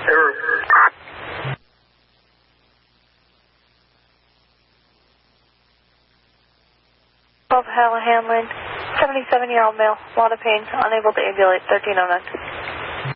Error. Helen Hanlon, 77-year-old male, lot of pain, unable to ambulate, 1309.